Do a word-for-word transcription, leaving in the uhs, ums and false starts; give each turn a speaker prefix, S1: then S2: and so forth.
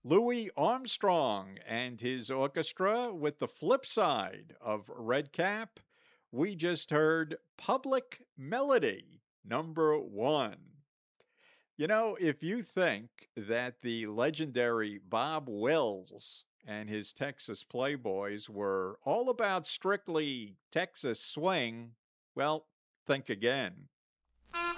S1: Louis Armstrong and his orchestra with the flip side of Red Cap. We just heard Public Melody, number one. You know, if you think that the legendary Bob Wills and his Texas Playboys were all about strictly Texas swing, well, think again.